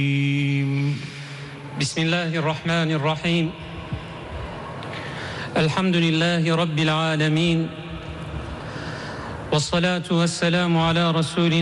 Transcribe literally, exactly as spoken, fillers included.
بسم الله الرحمن الرحيم. الحمد لله رب العالمين، والصلاة والسلام على رسول